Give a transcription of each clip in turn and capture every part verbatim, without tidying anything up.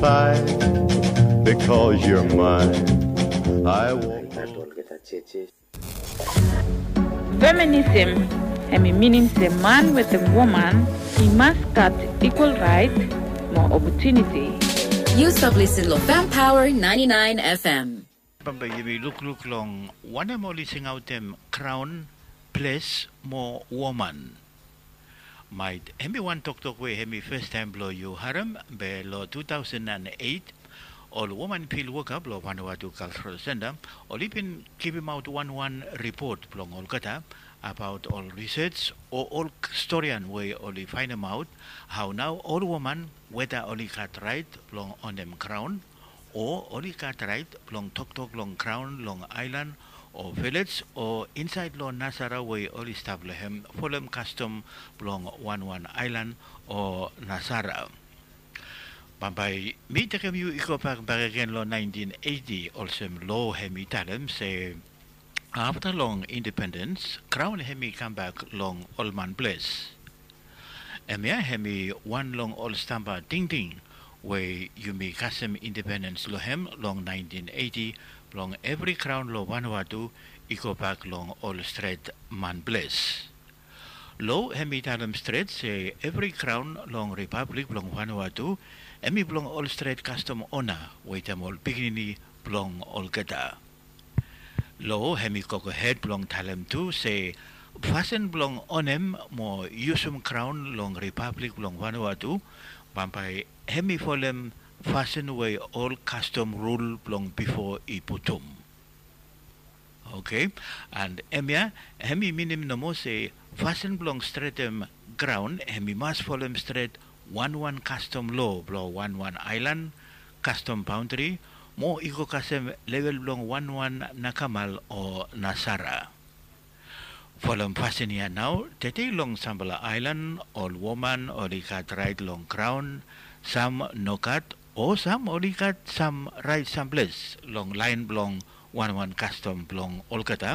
Fight because you're mine. I won't. Feminism, and it means a man with a woman, he must got equal rights, more opportunity. You stop listening to Fem Power ninety-nine F M. Bamba yumi look look long one more listening out them crown place more woman. Might hemi one talk talk way hemi first time blow you haram be lo two thousand eight all woman feel woke up lo Vanuatu Cultural Center or even keep him out one one report blong all kata about all research or all historian way only find them out how now all woman whether only cut right long on them crown or only cut right long tok tok long crown long island or village or inside long Nasara way only establish him for them custom long one one island or Nasara. Bambay me take him you iko pak again lo nineteen eighty also law hemi talem say after long independence crown hemi come back long Olman place. Emia hemi one long all stampa ding ding where you may custom independence lo hem long nineteen eighty long every crown lo Vanuatu iko back long all straight man place. Lo hemi talem straight say every crown long republic long Vanuatu emi blong all straight custom owner wait them all beginning blong all geta. Lo hemi koko head blong talem too say fasten blong onem mo yusum crown long republic blong Vanuatu bampai hemi folem fasten away all custom rule blong before iputum. Okay, and emia hemi minim no mo say fasten blong straightem ground hemi must folem straight one one custom law blow one one island custom boundary mo iko kasem level blong one one nakamal or Nasara. Follow fasten here now tete long Sambala Island all woman or cut right long crown some no cut or some or cut some right some place long line blong one one custom blong olkata.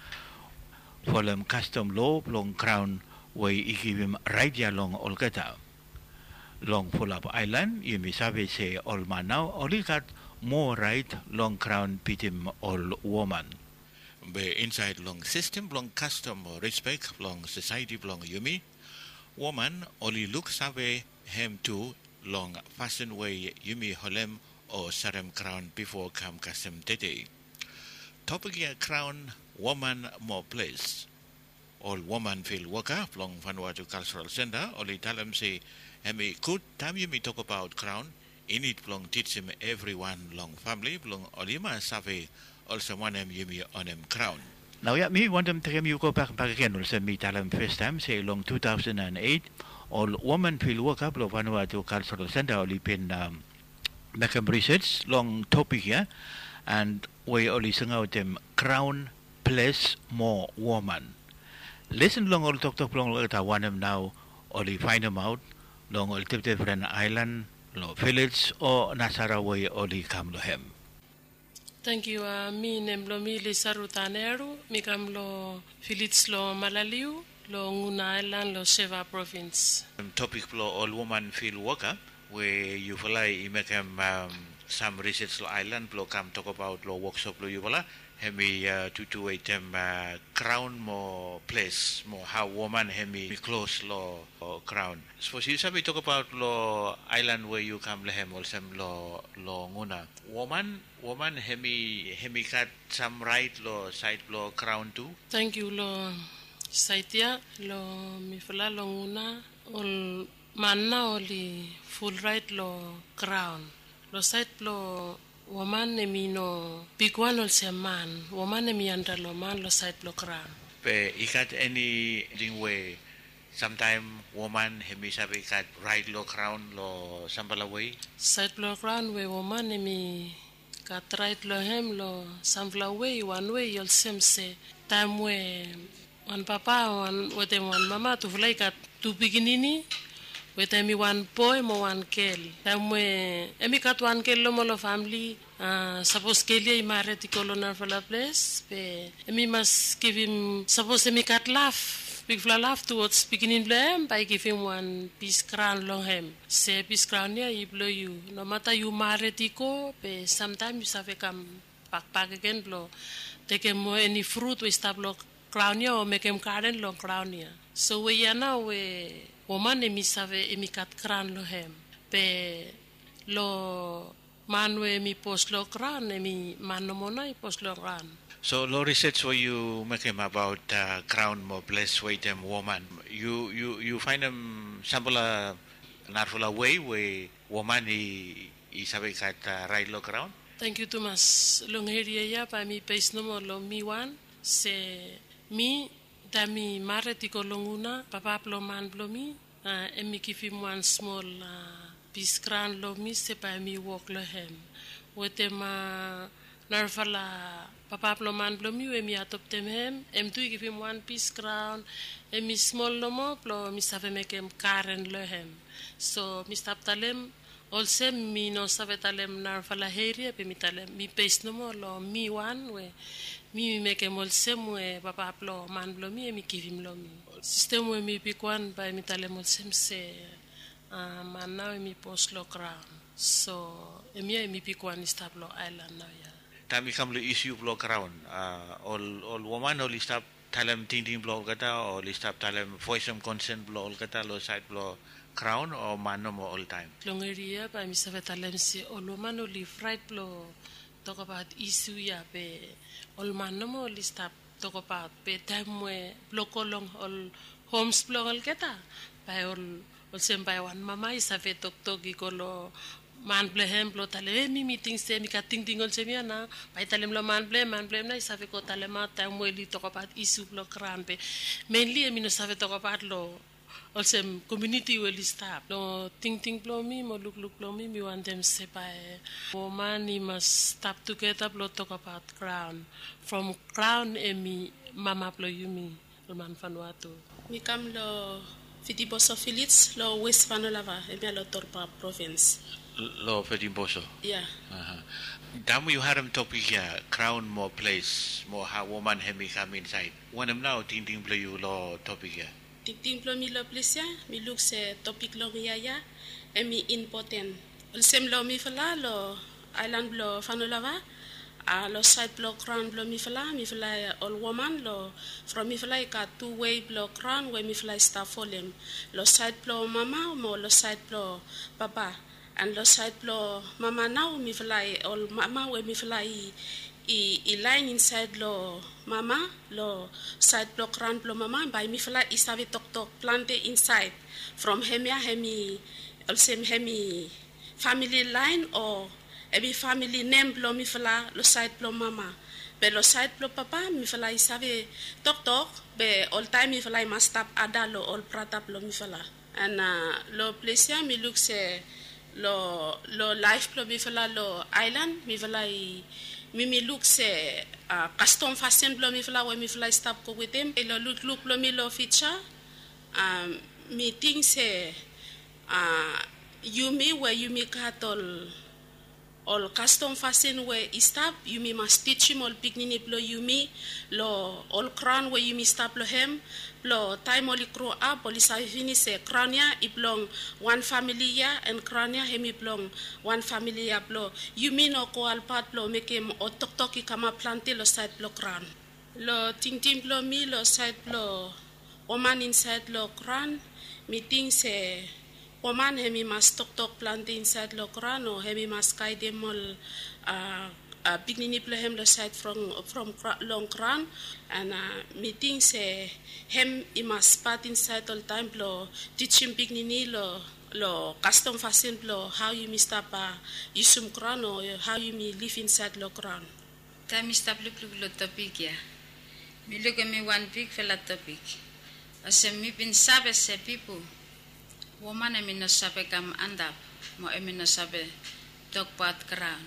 Follow custom law blong crown way give him right ya long olkata. Long full up island, you may say all man now, only got more right long crown pitim all woman. Be inside long system, long custom or respect, long society, long yumi. Woman only looks away him too, long fasten way yumi holem or sarem crown before come custom tete. Topic crown woman more place. All woman feel work up long Vanuatu Cultural Center, only tell them say hemi good time you me talk about crown in it long teach him everyone long family long olima save also one him you me on him crown. Now yeah me want them to him you go back back again also me tell him first time say long two thousand eight all woman feel work up long Vanuatu Cultural Center only pin um, make them research long topic here and we only sing out them crown place more woman. Listen long all talk talk long I want him now only find them out long all different island, lo village or Nasara way only come to him. Thank you. Uh, mi nemblo mi Lisa Rutaneru, mi kam lo village lo Malaliu, lo Nguna Island, lo Sheva province. Um, topic lo all woman feel worker where you fly you make um, some research lo island lo come talk about lo workshop lo you fly. Hemi uh, to to wait them uh, crown more place more how woman hemi close lo uh, crown. So you sabi talk about lo island where you come lehem or some lo lo nguna. Woman woman hemi hemi cut some right lo side lo crown too. Thank you lo saitia lo mi fala lo nguna ol manna oli full right lo crown. Lo side lo woman ne mino big one also man woman ne mi under lo man lo side lo crown. But you got any way sometime woman hemi sabi kat right lo crown lo sambala way side lo crown we woman ne mi kat right lo hem lo sambala way one way you'll same say time we one papa one with one mama to fly kat two beginning with me one boy mo one girl time we emi kat one girl lo mo lo family uh, suppose kelia I married to colonel for la place pe emi must give him suppose emi kat laugh big flat afterwards beginning blow him by giving one peace crown long him. Say peace crown here he blow you. No matter you married go, but sometimes you have to come back back again blow. Take him more any fruit we stop blow crown here or make him garden long crown here. So we are now we woman emi save emi kat crown lo him. Pe lo man we mi post lo crown emi man no mona I post lo crown. So, lo research what you make him about uh, crown more blessed way them woman. You you you find them sample a narfula way where woman i i sabe kat uh, right lo crown. Thank you Thomas. Long area ya pa mi pace no more lo mi one se mi da mi mare ti ko longuna papa plo man plo mi uh, emi give him one small uh, piece crown lo mi se pa mi walk lo hem. Wote ma narfala papa plo man plo mi we mi atop tem hem em tu give him one piece crown em mi small no mo plo mi save make em karen lo hem so mi stap talem also mi no save talem narfala heria pe mi talem mi pace no mo lo mi one we mi make em also we papa plo man plo mi mi give him lo mi system we mi pick one by mi talem also se uh, man now mi post lo crown so emi mi pick one stap lo island now ya Time come the issue block around. Uh, all all woman only stop talem ting ting block kata or only stop talem voice some consent block kata low side block crown or man no more all time. Longeria pa mi save talem si all woman only fright blow talk about issue ya pe all man no more only stop talk about pe time we block along all homes block all kata pa all all sem by one mama is save tok tok ikolo man ble hem plo tale mi meeting se mi kating tingol se mi na pai talem lo man ble man ble na save ko tale ma ta mo li to pat isu plo krampe mainly mi no save to pat lo also community will stop no ting ting plo mi mo look look plo mi mi want them se pai woman ni must stop together plo to pat crown from crown e mi mama plo yumi man Vanuatu mi kam lo Fiti Boso Phillips lo West Vanolava e mi lo Torpa province Lo Fiti Boso. Yeah. Uh-huh. Damu you had him topic here, crown more place, more how woman hemi come inside. When I'm now ting ting play you lo topic here. Ting ting plo mi lo place ya, mi look se topic lo ria ya, e mi important. Ul sem lo mi fala lo island lo Vanolava, a lo side block crown blow mi fala mi fala all woman lo from mi fala ka two way block crown where mi fala staff for them lo side blow mama mo lo side blow papa and lo side blow mama now mi fala all mama where mi fala i i, I line inside lo mama lo side block crown blow mama by mi fala is have tok tok planted inside from hemia hemi also hemi family line or every family name blow mi fala lo side blow mama be lo side blow papa mi fala isave tok tok be all time mi fala must stop ada lo all prata blow mi fala and uh, lo place mi look se lo lo life blow mi fala lo island mi fala mi mi look se uh, custom fashion blow mi fala we mi fala stop ko with them e lo look look blow mi lo feature um mi think se uh, you me where you me cattle all custom fashion where is stop you me must teach him all beginning blow you me lo all crown where you me stop lo him lo time only grow up only sa finish se crown ya it belong one family ya and crown ya him belong one family ya blow you me no ko al part blow make him o tok tok kama planté lo side blow crown lo ting ting blow me lo side blow woman inside lo crown meeting se woman hemi mas tok tok planté inside lo crown or hemi mas kai dem all uh, uh, beginning play him the side from from long crown and uh, meeting say him he must part inside all time blow teach him beginning lo lo custom fashion blow how you must stop uh, isum crown or how you me live inside lo crown time stop look look lo topic ya me look at me one big fella topic as me been sabe se people woman emi no sabe kam andap mo emi no sabe tok pat crown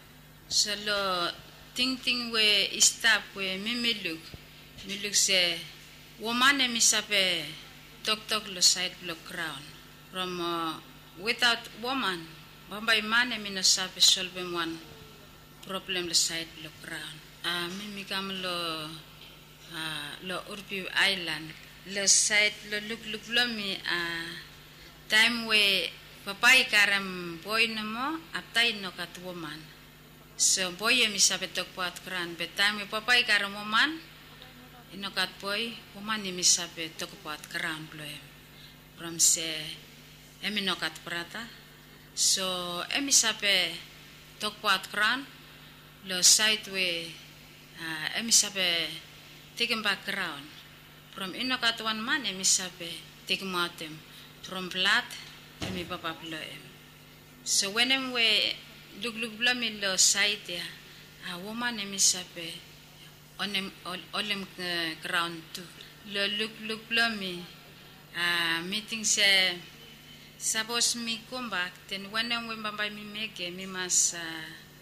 so lo ting ting we stop we mi mi look mi look se woman emi sabe tok tok lo side block crown from uh, without woman bambay man emi no sabe solve one problem lo side block crown ah uh, mi mi kam lo uh, lo urbi island lo side lo look look lo mi a time we papa ikaram boy namo aptai no kat woman so boy mi sabe tok pat kran be time we papa ikaram woman ino kat boy woman mi sabe tok pat kran bloem from se emi no kat prata so emi sabe tok pat kran lo side we uh, emi sabe taken background from ino kat one man emi sabe take matem from blood emi papa bloem so when em we look look bloem lo side ya a woman emi sabe onem olem uh, ground tu lo look look bloem a meeting se suppose me come back then when em we bamba mi meke mi mas uh,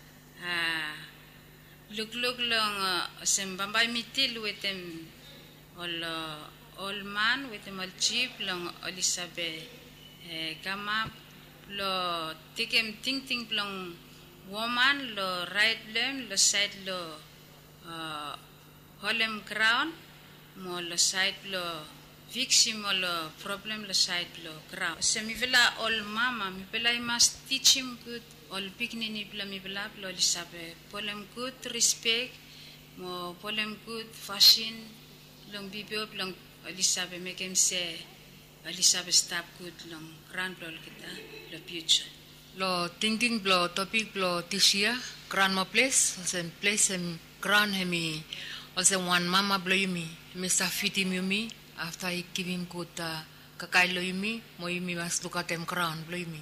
uh, look look long uh, sem bamba mi til wetem all uh, all man wetem all cheap long Elizabeth eh, kama lo tikem ting ting long woman lo right lem lo side lo uh, holem crown mo lo side lo victim mo lo problem lo side lo crown so mi vela all mama mi vela I must teach him good all piknini bla mi bla lo Elizabeth polem good respect mo polem good fashion long bibio long Elizabeth make him say Elizabeth stop good long grand blo kita lo future lo thinking blo topic blo tisia grandma place sen place em grand hemi also one mama blo yumi Mister Fiti yumi after I give him good uh, kakai lo yumi mo yumi mas look at them crown blo yumi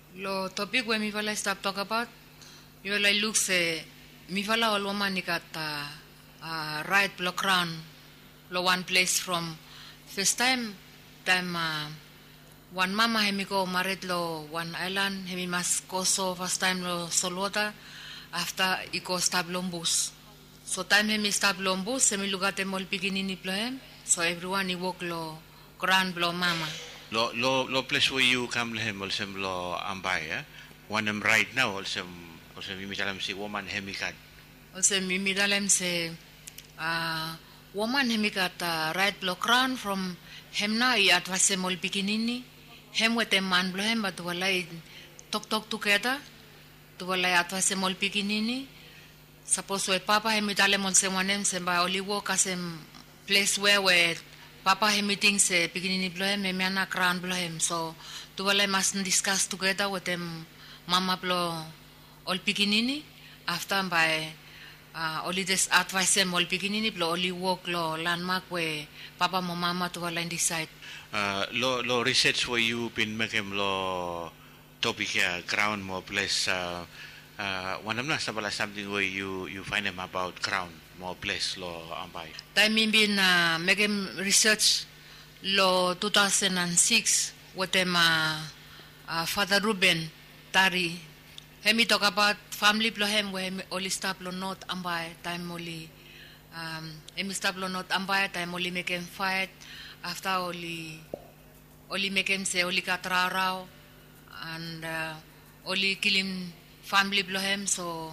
lo topic we mi vala stop talk about you like look se mi vala all woman ni kata uh, right blo crown lo one place from first time time uh, one mama hemi ko married lo one island hemi mas koso first time lo solota after iko stablombus so time hemi stablombus hemi lugate mol beginning plohem so everyone I walk lo grand blo mama lo lo lo place where you come lehem also lo ambai eh one am right now also also mi dalam si woman hemikat also mi mi dalam se uh, woman hemikat uh, right blo crown from hemna I advise mol beginning hem wete man blo hem but walai tok tok together to walai advise mol beginning suppose we papa hemi dalam mol se wanem se ba oli walk asem place where where papa he meeting se beginning blohem me ana crown blohem so to wala mas discuss together with them mama blo all beginning after by uh, only this advice them all beginning blo only walk lo landmark where papa mo mama to wala decide uh, lo lo research where you been making lo topic here crown more place uh, uh, one of them sabala something where you you find them about crown more place lo ambai time bin uh, make research lo two thousand six with them uh, uh, Father Ruben Tari hemi talk about family blo hem we only stop lo not ambai time only um hemi stop lo not ambai time only make him fight after only only make him say only katrarao and uh, only kill him family blo hem so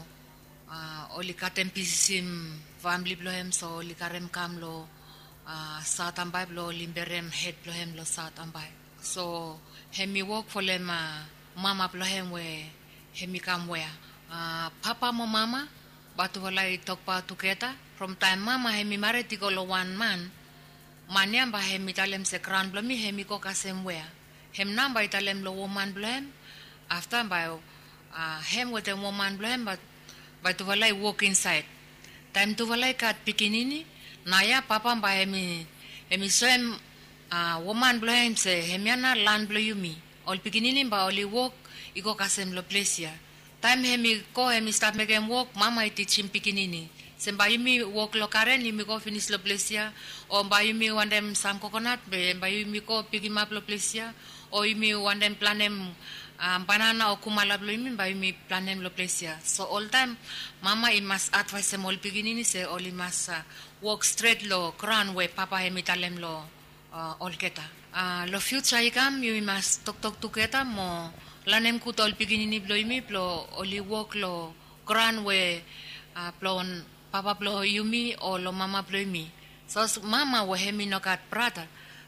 uh, only katem pisim family blohem so likarem kam lo uh, sat ambai blo limberem head blohem lo sat ambai so hemi work for them uh, mama blohem we hemi kam where uh, papa mo mama batu walai tokpa together from time mama hemi married to lo one man manyam ba hemi talem se kran blomi hemi ko kasem where hem namba italem lo woman blohem after by uh, hem with a woman blohem but batu walai walk inside time tu walai kat pikinini naya papa ba hemi hemi sem uh, woman blohem se hemiana land blo yumi all pikinini ba oli walk iko kasem lo plesia time hemi ko hemi start make him walk mama iti chim pikinini sem ba yumi walk lo karen yumi ko finish lo plesia o ba yumi wandem sam coconut be ba yumi ko pigima lo plesia o yumi wandem planem Um, banana o kumala blo yumi ba yumi planem lo plesia so all time mama I must advise them all beginning se all must uh, walk straight lo crown where papa hemi talem lo uh, all keta uh, lo future ikam you must tok tok together mo lanem ku tol beginning blo yumi blo only walk lo crown where uh, plon papa blo yumi o lo mama blo yumi so mama we hemi no kat brother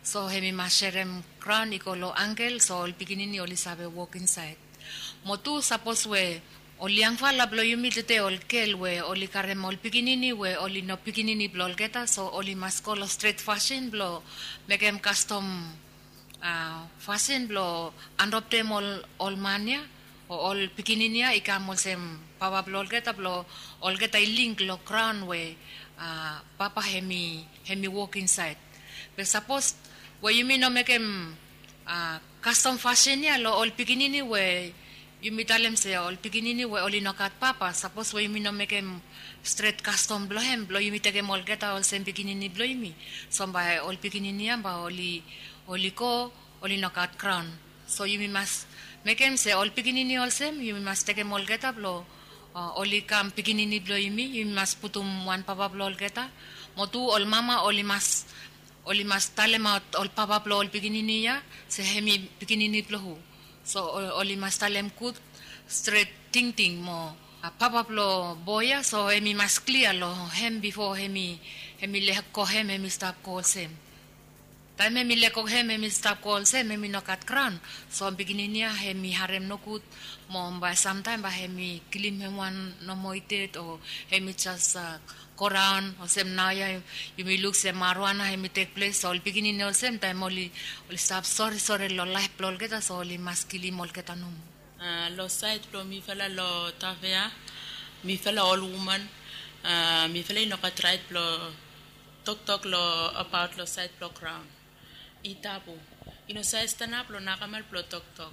So hemi masherem crown iko lo uncle so ol pikinini oli sabe walk inside. Motu suppose we oli ang fala blo yumi tete ol kel we oli karem ol pikinini we oli no pikinini blo geta so oli maskolo straight fashion blo megem custom uh, fashion blo andopte mol ol mania o ol pikininia ikamol sem papa blo geta blo ol geta link lo crown we uh, papa hemi hemi walk inside. But suppose we yumi no megem uh, custom fashion ya lo ol pikinini we yumi talem se ol pikinini we oli nokat papa suppose we yumi no mekem straight custom blohem blo yumi tege mol geta ol sem pikinini blo yumi so ba ol pikinini amba oli oli ko oli nokat crown so yumi mas mekem se ol pikinini ol sem yumi mas tege mol geta blo uh, oli kam pikinini blo yumi yumi mas putum wan papa blo ol geta motu ol mama oli mas oli mas talema ol papa blo ol pikinini ya se hemi pikinini blo hu. So oli mas talem kut straight ting ting mo a papa plo boya so emi mas clear lo hem before hemi hemi le ko hem emi stop call sem. Tai me mi le ko hem emi stop call sem emi no kat crown so beginninia hemi harem no kut mo by sometime ba hemi kilim hem one no moitet o hemi just uh, Koran o sem naya you may look se marwana hemi take place so beginning no sem time oli oli stop sorry sorry lo life plol geta so oli maskili mol geta num uh, lo site lo mi fela lo tavea mi fela all woman uh, mi fela no ka try lo talk talk lo about lo site lo crown itabu ino sa stand up lo nakamal lo talk talk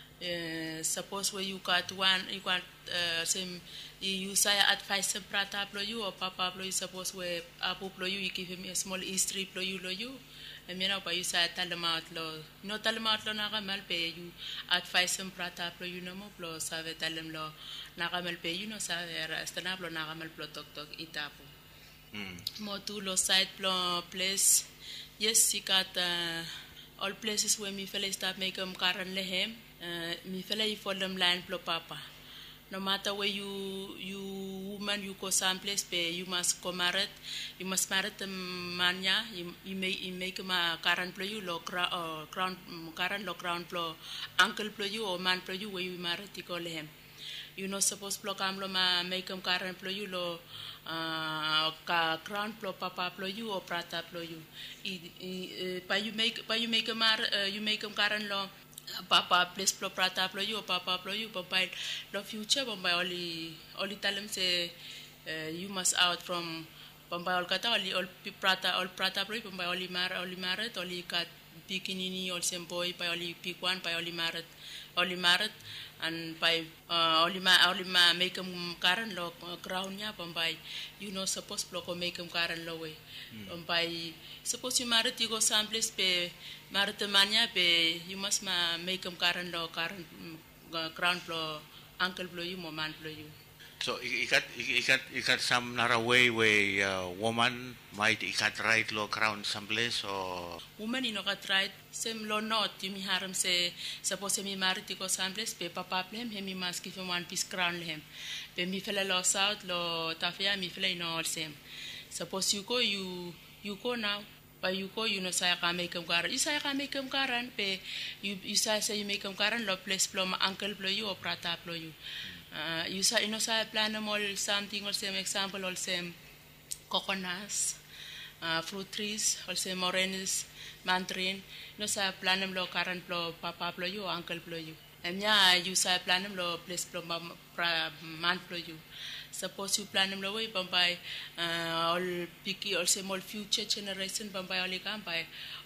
uh, suppose where you got one you got uh, same you say advice prata plo you or papa plo you suppose where abu plo you you give him a small history plo you lo you and you know pa you say tell them out lo no tell them out lo nakamal pe you advice prata plo you no mo plo save tell them lo nakamal pe you no save stand up lo nakamal plo tok tok itapu mm. Mo tu lo side plo place yes you got uh, all places where me fella start make them karan lehem uh, me fella you follow them line plo papa. No matter where you you woman you go someplace, be you must go married, you must marry the mania. You you make you make ma current play you lo crown or crown current lo crown plo uncle play you or man play you where you married to call him. You not supposed plo kam lo ma make him current play you lo uh ka crown plo papa play you or prata play you. By you make by you make a mar you make him current lo. Papa place plo prata plo you papa plo you papa the future bomba only only tell them say uh, you must out from bomba all kata only all prata all prata plo bomba only mar only married only kat bikinini all same boy by only pick one by only married only married and by uh, only ma only ma make them current lo crown ya bomba you know supposed plo ko make them current lo way bomba suppose you married you go someplace pe Maritamania be you must ma make them current law current uh, crown plo uncle plo you man plo you. So ikat ikat ikat some nara way where uh, woman might ikat right law crown someplace or woman you know got right same law not you mi haram say suppose me married to go someplace pe papa plem him must give him one piece crown him pe mi fella law south law tafia mi fella you know all same suppose you go you you go now. But you go, you know, say I can make them karan. You say I can make them karan. Pe you you say say you make them karan. Lo place plo ma uncle plo you or prata plo you. Uh, you say you know say plan them all something or same example or same coconuts, uh, fruit trees or same oranges, mandarin. You know say plan them lo karan plo papa plo you or uncle plo you. And yeah, you say plan them lo place plo ma man plo you. Suppose you plan them away, by uh, all picky or same all future generation, by all come by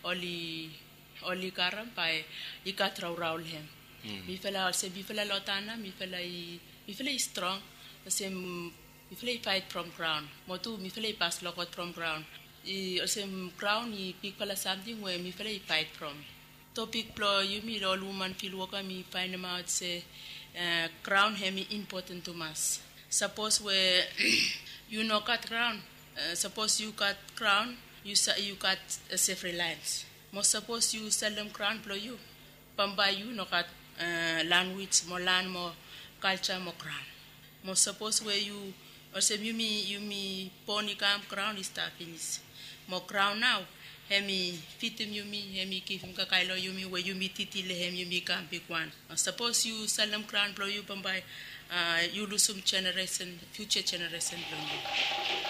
only only karam by you got raw raw him. Me fella also be fella lotana, me fella me fella is strong, the same me fella fight from ground. Motu me fella pass logot from ground. The same ground he pick fella something where me fella fight from. Topic plo you me all woman feel worker me find them out say uh, crown hemi important to us. Suppose where you know cut crown, uh, suppose you cut crown, you you cut uh, several lines. Most suppose you sell them crown plo you, pamba you no cut uh, language more land more culture more crown. Most suppose where you or say you me you me pony cam crown is ta finish. More crown now, hemi fitim yumi, hemi kifim kakailo yumi, where yumi titi lehem yumi kam bigwan. Suppose you salam crown blow you bambay, uh, you lose some generation, future generation blow you.